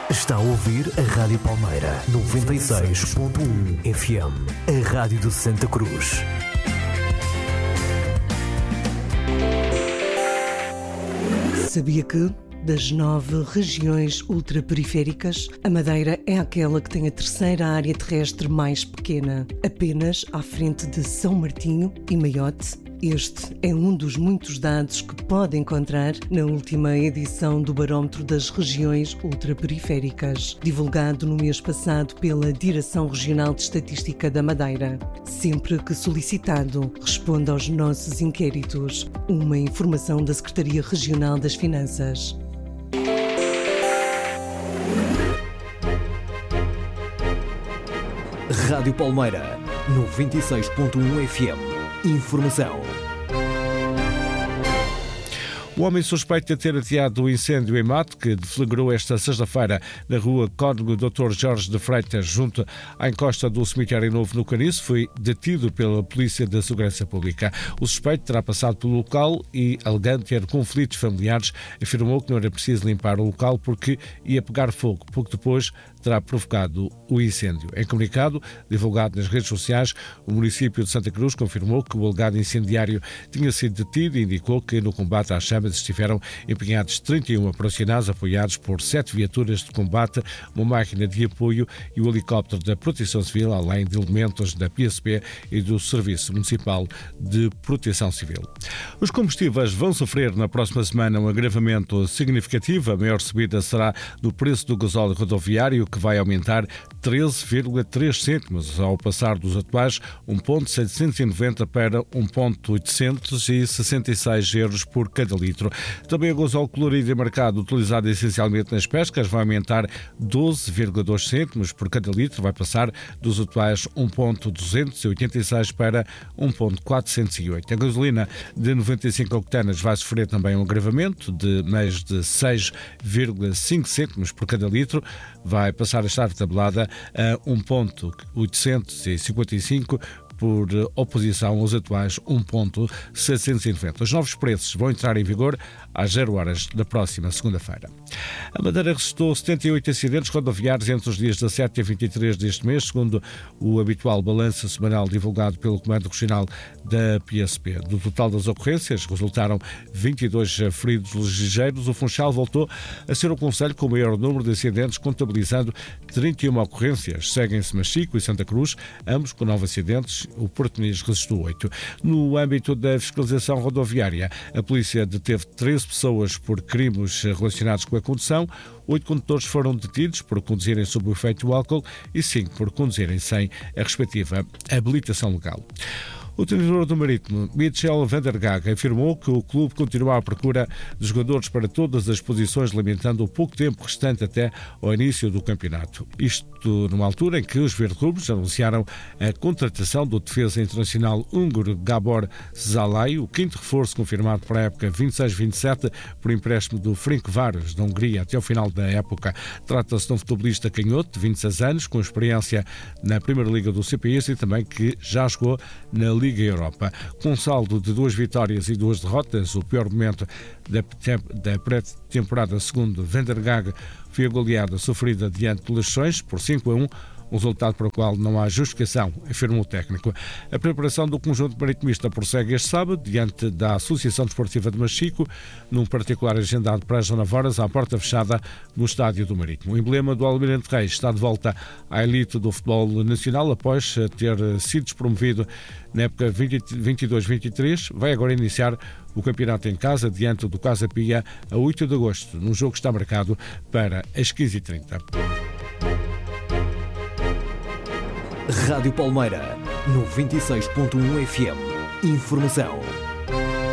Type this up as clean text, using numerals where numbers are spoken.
Está a ouvir a Rádio Palmeira 96.1 FM, a rádio de Santa Cruz. Sabia que, das 9 regiões ultraperiféricas, a Madeira é aquela que tem a terceira área terrestre mais pequena, apenas à frente de São Martinho e Maiote? Este é um dos muitos dados que pode encontrar na última edição do Barómetro das Regiões Ultraperiféricas, divulgado no mês passado pela Direção Regional de Estatística da Madeira. Sempre que solicitado, responde aos nossos inquéritos. Uma informação da Secretaria Regional das Finanças. Rádio Palmeira 96.1 FM. Informação. O homem suspeito de ter ateado o incêndio em Mate, que deflagrou esta sexta-feira na rua Código Dr. Jorge de Freitas, junto à encosta do Cemitério Novo no Caniço, foi detido pela Polícia da Segurança Pública. O suspeito terá passado pelo local e, alegando ter conflitos familiares, afirmou que não era preciso limpar o local porque ia pegar fogo. Pouco depois terá provocado o incêndio. Em comunicado, divulgado nas redes sociais, o município de Santa Cruz confirmou que o alegado incendiário tinha sido detido e indicou que no combate às chamas estiveram empenhados 31 operacionais apoiados por 7 viaturas de combate, uma máquina de apoio e o helicóptero da Proteção Civil, além de elementos da PSP e do Serviço Municipal de Proteção Civil. Os combustíveis vão sofrer na próxima semana um agravamento significativo. A maior subida será no preço do gasóleo rodoviário, que vai aumentar 13,3 cêntimos, ao passar dos atuais 1,790 para 1,866 euros por cada litro. Também o gasóleo colorido e marcado, utilizado essencialmente nas pescas, vai aumentar 12,2 cêntimos por cada litro, vai passar dos atuais 1,286 para 1,408. A gasolina de 95 octanas vai sofrer também um agravamento de mais de 6,5 cêntimos por cada litro, vai passar a estar tabelada a 1,855 por oposição aos atuais 1,790. Os novos preços vão entrar em vigor às 0 horas da próxima segunda-feira. A Madeira registrou 78 acidentes rodoviários entre os dias 17 a 23 deste mês, segundo o habitual balanço semanal divulgado pelo Comando Regional da PSP. Do total das ocorrências, resultaram 22 feridos ligeiros. O Funchal voltou a ser o concelho com o maior número de acidentes, contabilizando 31 ocorrências. Seguem-se Machico e Santa Cruz, ambos com 9 acidentes. O Porto Muniz registrou 8. No âmbito da fiscalização rodoviária, a polícia deteve 13 pessoas por crimes relacionados com a condução, 8 condutores foram detidos por conduzirem sob o efeito do álcool e 5 por conduzirem sem a respectiva habilitação legal. O treinador do Marítimo, Michel van der Gaag, afirmou que o clube continua à procura de jogadores para todas as posições, lamentando o pouco tempo restante até ao início do campeonato. Isto numa altura em que os verde-rubros anunciaram a contratação do defesa internacional húngaro Gábor Szalai, o quinto reforço confirmado para a época 26-27 por empréstimo do Ferencváros da Hungria até ao final da época. Trata-se de um futebolista canhoto de 26 anos, com experiência na Primeira Liga do CPS e também que já jogou na Liga Europa. Com um saldo de 2 vitórias e 2 derrotas, o pior momento da pré-temporada, segundo Van der Gaag, foi a goleada sofrida diante de Leixões por 5-1, um resultado para o qual não há justificação, afirma o técnico. A preparação do conjunto maritimista prossegue este sábado, diante da Associação Desportiva de Machico, num particular agendado para as 19 horas, à porta fechada no Estádio do Marítimo. O emblema do Almirante Reis está de volta à elite do futebol nacional após ter sido despromovido na época 22-23. Vai agora iniciar o campeonato em casa, diante do Casa Pia, a 8 de agosto, num jogo que está marcado para as 15h30. Rádio Palmeira 96.1 FM. Informação.